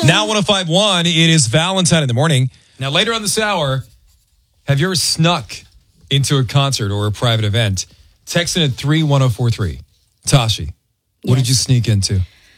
Now 105.1, it is Valentine in the morning. Now later on this hour, have you ever snuck into a concert or a private event? Text in at 31043. Tashi, what did you sneak into?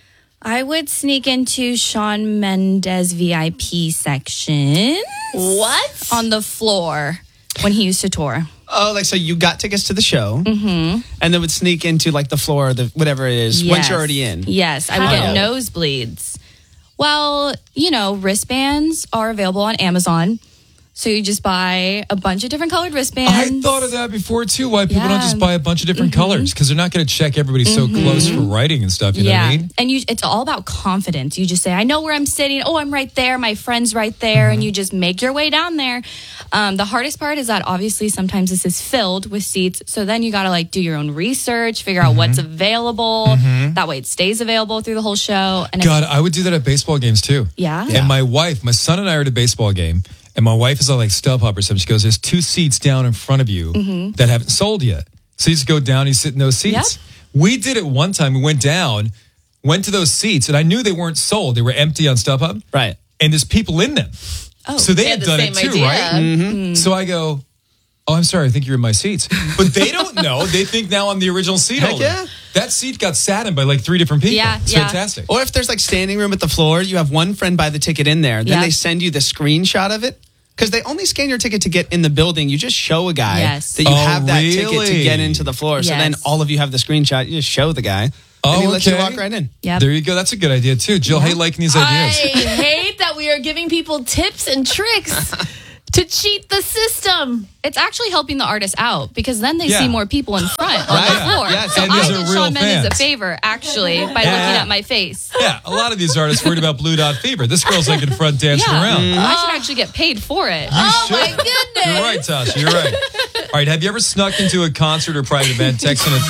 I would sneak into Shawn Mendes VIP section. What? On the floor when he used to tour. Oh, like, so you got tickets to the show, and then would sneak into, like, the floor, or the whatever it is, once you're already in. Yes, I would get nosebleeds. Well, wristbands are available on Amazon. So you just buy a bunch of different colored wristbands. I thought of that before, too. Why people don't just buy a bunch of different colors? Because they're not going to check everybody so close for writing and stuff. You know what I mean? And it's all about confidence. You just say, I know where I'm sitting. Oh, I'm right there. My friend's right there. And you just make your way down there. The hardest part is that obviously sometimes this is filled with seats. So then you got to do your own research, figure out what's available. That way it stays available through the whole show. And God, I would do that at baseball games, too. Yeah? And my son and I are at a baseball game. And my wife is on StubHub or something. She goes, there's 2 seats down in front of you that haven't sold yet. So you just go down and you sit in those seats. Yep. We did it one time. We went down, went to those seats, and I knew they weren't sold. They were empty on StubHub. Right. And there's people in them. Oh, so they had done it too, idea. Right? Mm-hmm. So I go, oh, I'm sorry, I think you're in my seats. But they don't know. They think now I'm the original seat holder. Yeah. That seat got sat in by 3 different people. Yeah, it's fantastic. Or if there's standing room at the floor, you have one friend buy the ticket in there. Then they send you the screenshot of it. Because they only scan your ticket to get in the building. You just show a guy that you have that ticket to get into the floor. So then all of you have the screenshot. You just show the guy. And he lets you walk right in. Yep. There you go. That's a good idea, too. Jill, hey, liking these ideas. I hate that we are giving people tips and tricks to cheat the system. It's actually helping the artists out because then they see more people in front on the floor. Yeah, so and I these did are real Shawn Mendes fans. a favor, actually, by looking at my face. Yeah, a lot of these artists worried about Blue Dot Fever. This girl's in front dancing around. I should actually get paid for it. My goodness. You're right, Tasha. You're right. All right, have you ever snuck into a concert or private event? Text in at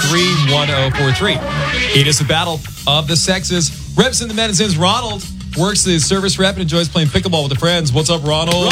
31043. It is a battle of the sexes. Reps in the Medicines. Ronald works as a service rep and enjoys playing pickleball with the friends. What's up, Ronald?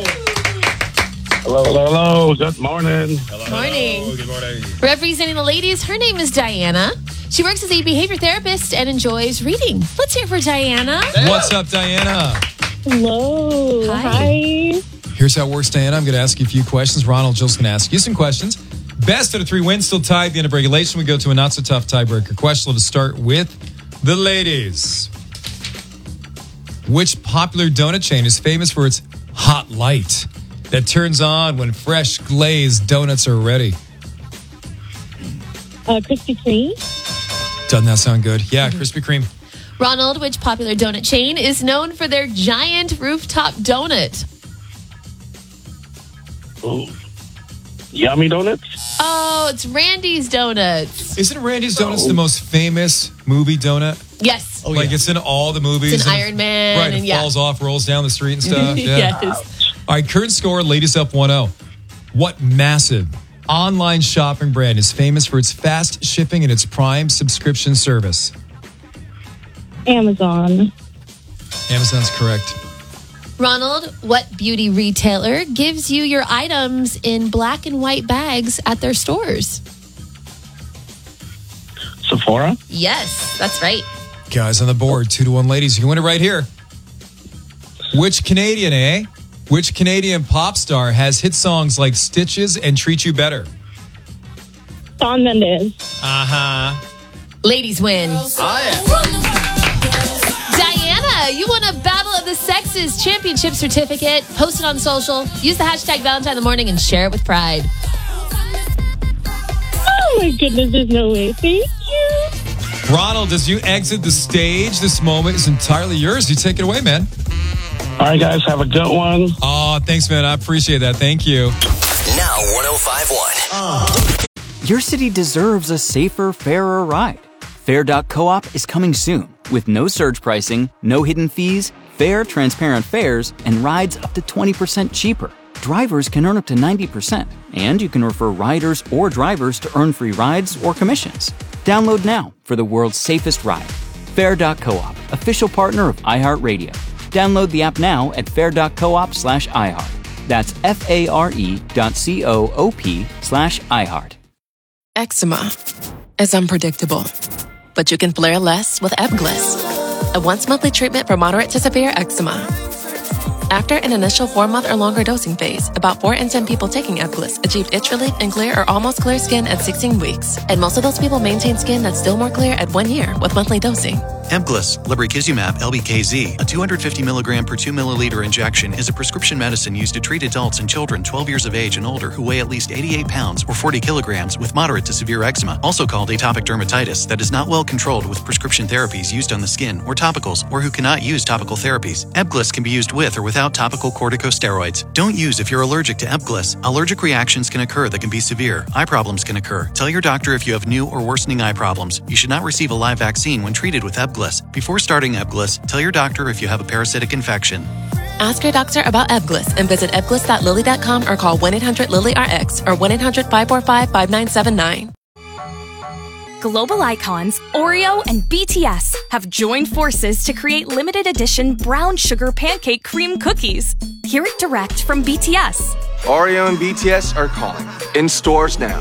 Hello. Good morning. Morning. Good morning. Representing the ladies, her name is Diana. She works as a behavior therapist and enjoys reading. Let's hear it for Diana. What's up, Diana? Hello. Hi. Here's how it works, Diana. I'm going to ask you a few questions. Ronald, Jill's going to ask you some questions. Best out of 3 wins, still tied at the end of regulation. We go to a not-so-tough tiebreaker question. Let's start with the ladies. Which popular donut chain is famous for its hot light that turns on when fresh glazed donuts are ready? Krispy Kreme. Doesn't that sound good? Yeah, Krispy Kreme. Ronald, which popular donut chain is known for their giant rooftop donut? Ooh. Yummy Donuts? Oh, it's Randy's Donuts. Isn't Randy's Donuts the most famous movie donut? Yes. It's in all the movies. It's an Iron Man. Right, and it falls off, rolls down the street and stuff. Yeah. Yes. All right, current score, ladies up 1-0. What massive online shopping brand is famous for its fast shipping and its Prime subscription service? Amazon. Amazon's correct. Ronald, what beauty retailer gives you your items in black and white bags at their stores? Sephora? Yes, that's right. Guys on the board, 2-1 ladies. You can win it right here. Which Canadian pop star has hit songs like Stitches and Treat You Better? Shawn Mendes. Uh-huh. Ladies win. Oh, yeah. Diana, you won a Battle of the Sexes championship certificate. Post it on social. Use the hashtag Valentine in the Morning and share it with pride. Oh my goodness, there's no way. Thank you. Ronald, as you exit the stage, this moment is entirely yours. You take it away, man. All right, guys, have a good one. Oh, thanks, man. I appreciate that. Thank you. Now 105.1. Your city deserves a safer, fairer ride. Fair.coop is coming soon with no surge pricing, no hidden fees, fair, transparent fares, and rides up to 20% cheaper. Drivers can earn up to 90%, and you can refer riders or drivers to earn free rides or commissions. Download now for the world's safest ride. Fair.coop, official partner of iHeartRadio. Download the app now at fair.coop/iHeart. That's FARE.coop/iHeart. Eczema is unpredictable, but you can flare less with Ebglyss. a once-monthly treatment for moderate to severe eczema. After an initial 4-month or longer dosing phase, about 4 in 10 people taking Ebglyss achieved itch relief and clear or almost clear skin at 16 weeks. And most of those people maintain skin that's still more clear at 1 year with monthly dosing. Ebglyss, lebrikizumab LBKZ, a 250 milligram per 2 milliliter injection, is a prescription medicine used to treat adults and children 12 years of age and older who weigh at least 88 pounds or 40 kilograms with moderate to severe eczema, also called atopic dermatitis, that is not well controlled with prescription therapies used on the skin or topicals, or who cannot use topical therapies. Ebglyss can be used with or without topical corticosteroids. Don't use if you're allergic to Ebglyss. Allergic reactions can occur that can be severe. Eye problems can occur. Tell your doctor if you have new or worsening eye problems. You should not receive a live vaccine when treated with Ebglyss. Before starting Ebglyss, tell your doctor if you have a parasitic infection. Ask your doctor about Ebglyss and visit ebglyss.lilly.com or call 1-800-LILY-RX or 1-800-545-5979. Global icons Oreo and BTS have joined forces to create limited edition brown sugar pancake cream cookies. Hear it direct from BTS. Oreo and BTS are calling. In stores now.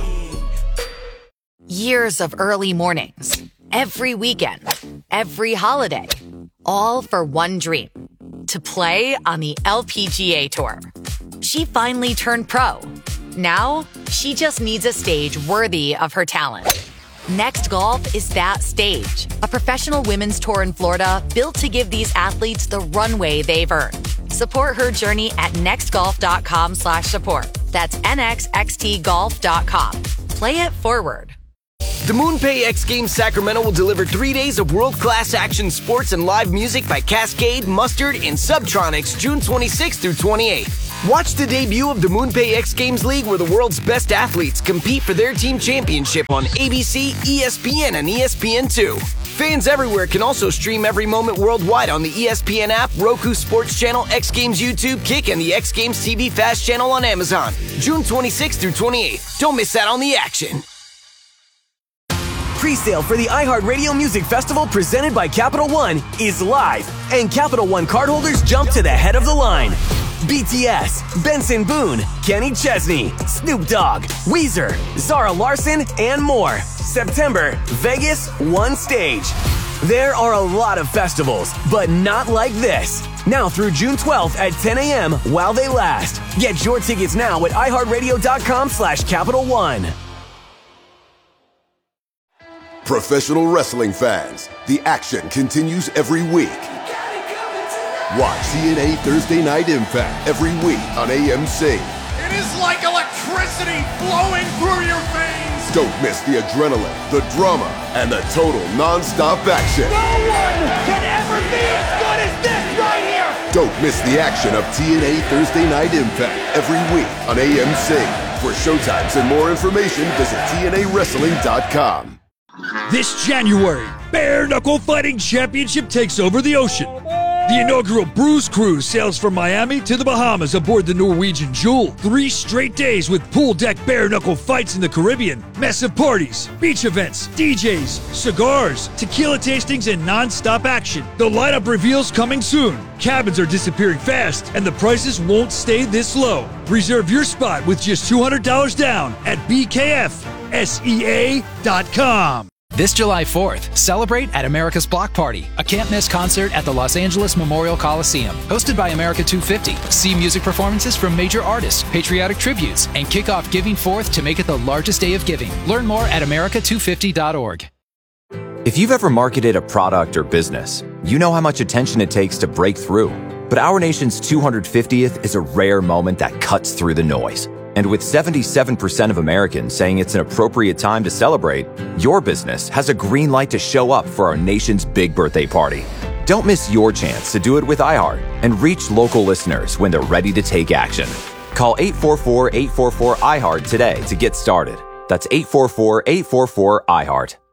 Years of early mornings, every weekend, every holiday, all for one dream: to play on the LPGA Tour. She finally turned pro. Now, she just needs a stage worthy of her talent. Next Golf is that stage, a professional women's tour in Florida built to give these athletes the runway they've earned. Support her journey at nextgolf.com/support. That's nxxtgolf.com. Play it forward. The MoonPay X Games Sacramento will deliver 3 days of world-class action sports and live music by Cascade, Mustard, and Subtronics June 26th through 28th. Watch the debut of the MoonPay X Games League, where the world's best athletes compete for their team championship on ABC, ESPN, and ESPN2. Fans everywhere can also stream every moment worldwide on the ESPN app, Roku Sports Channel, X Games YouTube, Kick, and the X Games TV Fast channel on Amazon. June 26th through 28th. Don't miss out on the action. Pre-sale for the iHeartRadio Music Festival presented by Capital One is live, and Capital One cardholders jump to the head of the line. BTS, Benson Boone, Kenny Chesney, Snoop Dogg, Weezer, Zara Larsson, and more. September, Vegas, one stage. There are a lot of festivals, but not like this. Now through June 12th at 10 a.m. while they last. Get your tickets now at iHeartRadio.com/Capital One. Professional wrestling fans, the action continues every week. Watch TNA Thursday Night Impact every week on AMC. It is like electricity flowing through your veins. Don't miss the adrenaline, the drama, and the total non-stop action. No one can ever be as good as this right here. Don't miss the action of TNA Thursday Night Impact every week on AMC. For showtimes and more information, visit TNAWrestling.com. This January, Bare Knuckle Fighting Championship takes over the ocean. The inaugural Bruise Cruise sails from Miami to the Bahamas aboard the Norwegian Jewel. 3 straight days with pool deck bare knuckle fights in the Caribbean, massive parties, beach events, DJs, cigars, tequila tastings, and non-stop action. The lineup reveals coming soon. Cabins are disappearing fast, and the prices won't stay this low. Reserve your spot with just $200 down at BKFSEA.com. This July 4th, celebrate at America's Block Party, a can't-miss concert at the Los Angeles Memorial Coliseum. Hosted by America 250, see music performances from major artists, patriotic tributes, and kick off Giving Forth to make it the largest day of giving. Learn more at america250.org. If you've ever marketed a product or business, you know how much attention it takes to break through. But our nation's 250th is a rare moment that cuts through the noise. And with 77% of Americans saying it's an appropriate time to celebrate, your business has a green light to show up for our nation's big birthday party. Don't miss your chance to do it with iHeart and reach local listeners when they're ready to take action. Call 844-844-iHeart today to get started. That's 844-844-iHeart.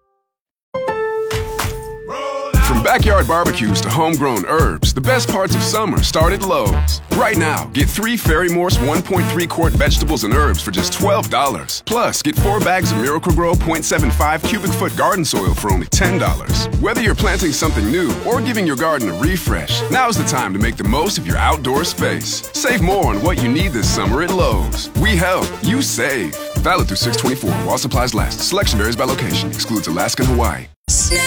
From backyard barbecues to homegrown herbs, the best parts of summer start at Lowe's. Right now, get 3 Ferry Morse 1.3 quart vegetables and herbs for just $12. Plus, get 4 bags of Miracle-Gro 0.75 cubic foot garden soil for only $10. Whether you're planting something new or giving your garden a refresh, now's the time to make the most of your outdoor space. Save more on what you need this summer at Lowe's. We help, you save. Valid through 6/24 while supplies last. Selection varies by location. Excludes Alaska and Hawaii.